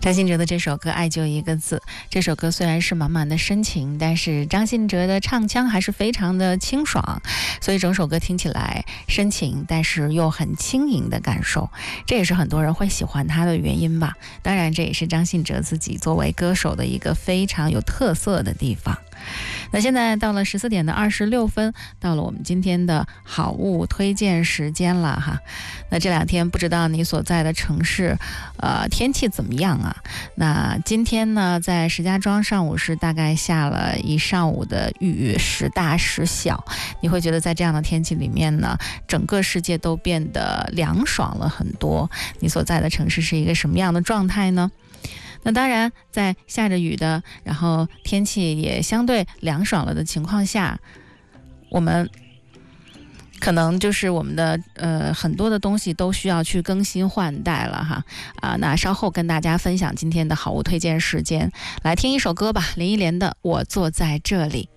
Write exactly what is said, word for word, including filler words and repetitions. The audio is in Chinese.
张信哲的这首歌《爱就一个字》，这首歌虽然是满满的深情，但是张信哲的唱腔还是非常的清爽，所以整首歌听起来深情，但是又很轻盈的感受，这也是很多人会喜欢他的原因吧。当然，这也是张信哲自己作为歌手的一个非常有特色的地方。那现在到了十四点的二十六分，到了我们今天的好物推荐时间了哈。那这两天不知道你所在的城市，呃，天气怎么样啊？那今天呢，在石家庄上午是大概下了一上午的雨，时大时小。你会觉得在这样的天气里面呢，整个世界都变得凉爽了很多。你所在的城市是一个什么样的状态呢？那当然，在下着雨的，然后天气也相对凉爽了的情况下，我们可能就是我们的呃很多的东西都需要去更新换代了哈啊。那稍后跟大家分享今天的好物推荐时间，来听一首歌吧，林忆莲的《我坐在这里》。